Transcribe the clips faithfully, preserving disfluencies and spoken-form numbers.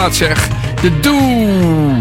plaat zeg. De Do.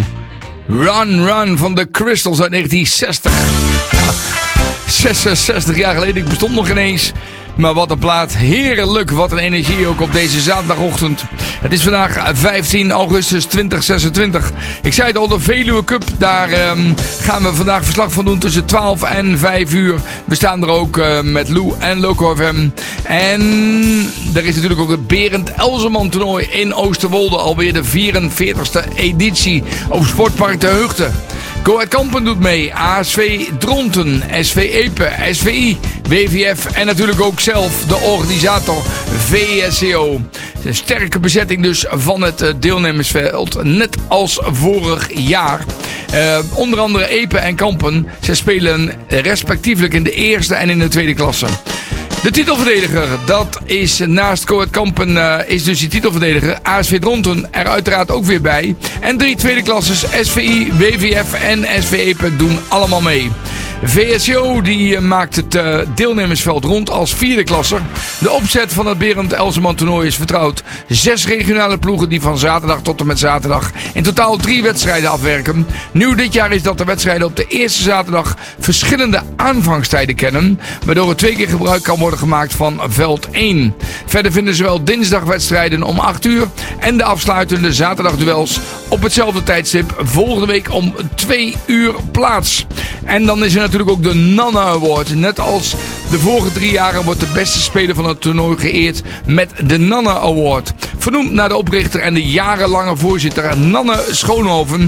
Run Run van de Crystals uit negentien zestig. Ja, zesenzestig jaar geleden, ik bestond nog ineens. Maar wat een plaat, heerlijk, wat een energie ook op deze zaterdagochtend. Het is vandaag vijftien augustus tweeduizend zesentwintig. Ik zei het al, de Veluwe Cup, daar um, gaan we vandaag verslag van doen tussen twaalf en vijf uur. We staan er ook uh, met Lou en Loco F M. En er is natuurlijk ook het Berend Elseman toernooi in Oosterwolde. Alweer de vierenveertigste editie op Sportpark de Heugde. Go Ahead Kampen doet mee, A S V Dronten, S V Epe, S V I, W V F en natuurlijk ook zelf de organisator V S C O. Een sterke bezetting dus van het deelnemersveld, net als vorig jaar. Uh, onder andere Epe en Kampen, ze spelen respectievelijk in de eerste en in de tweede klasse. De titelverdediger, dat is naast Go Ahead Kampen, uh, is dus die titelverdediger. A S V Dronten er uiteraard ook weer bij. En drie tweede klasses, S V I, W V F en S V Epe doen allemaal mee. V S C O die maakt het uh, deelnemersveld rond als vierde klasser. De opzet van het Berend Elseman toernooi is vertrouwd. Zes regionale ploegen die van zaterdag tot en met zaterdag in totaal drie wedstrijden afwerken. Nieuw dit jaar is dat de wedstrijden op de eerste zaterdag verschillende aanvangstijden kennen, waardoor er twee keer gebruik kan worden gemaakt van veld één. Verder vinden zowel dinsdagwedstrijden om acht uur en de afsluitende zaterdagduels op hetzelfde tijdstip volgende week om twee uur plaats. En dan is er natuurlijk ook de Nanne Award. Net als de vorige drie jaren wordt de beste speler van het toernooi geëerd met de Nanne Award. Vernoemd naar de oprichter en de jarenlange voorzitter Nanne Schoonhoven.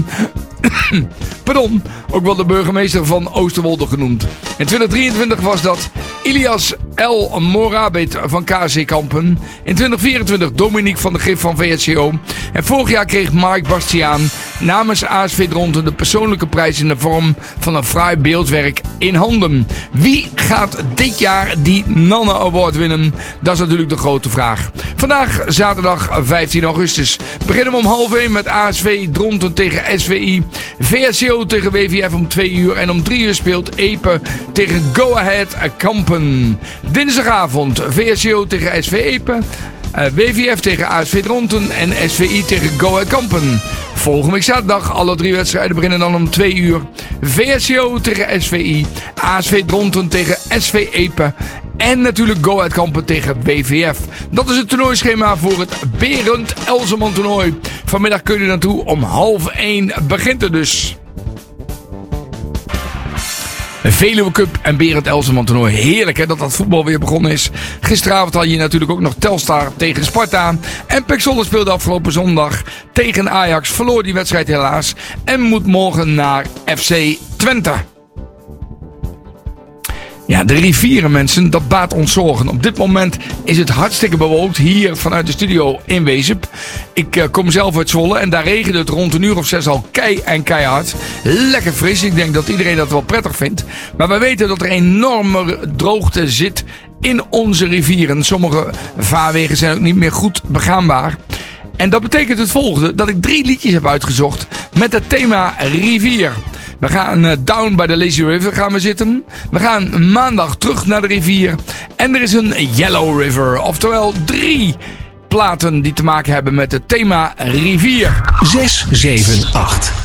Pardon, ook wel de burgemeester van Oosterwolde genoemd. In tweeduizend drieëntwintig was dat Ilias El Morabit van K C Kampen. In tweeduizend vierentwintig Dominique van de Gif van V S C O. En vorig jaar kreeg Mark Bastiaan namens A S V Dronten de persoonlijke prijs in de vorm van een fraai beeldwerk in handen. Wie gaat dit jaar die Nanne Award winnen? Dat is natuurlijk de grote vraag. Vandaag zaterdag vijftien augustus beginnen we om half één met A S V Dronten tegen S V I. V S C O tegen W V F om twee uur en om drie uur speelt Epe tegen Go Ahead Kampen. Dinsdagavond V S C O tegen S V Epe, uh, W V F tegen A S V Dronten en S V I tegen Go Ahead Kampen. Volgende week zaterdag, alle drie wedstrijden beginnen dan om twee uur. V S C O tegen S V I, A S V Dronten tegen S V Epe en natuurlijk Go Ahead Kampen tegen W V F. Dat is het toernooischema voor het Berend Elseman toernooi. Vanmiddag kun je naartoe, om half één begint het dus. Veluwe Cup en Berend Elseman toernooi. Heerlijk hè, dat dat voetbal weer begonnen is. Gisteravond had je natuurlijk ook nog Telstar tegen Sparta. En Pek Zwolle speelde afgelopen zondag tegen Ajax. Verloor die wedstrijd helaas. En moet morgen naar F C Twente. Ja, de rivieren mensen, dat baat ons zorgen. Op dit moment is het hartstikke bewolkt hier vanuit de studio in Wezep. Ik uh, kom zelf uit Zwolle en daar regende het rond een uur of zes al kei en keihard. Lekker fris, ik denk dat iedereen dat wel prettig vindt. Maar we weten dat er enorme droogte zit in onze rivieren. Sommige vaarwegen zijn ook niet meer goed begaanbaar. En dat betekent het volgende, dat ik drie liedjes heb uitgezocht met het thema rivier. We gaan uh, down bij de Lazy River gaan we zitten. We gaan maandag terug naar de rivier. En er is een Yellow River. Oftewel drie platen die te maken hebben met het thema rivier. zes, zeven, acht.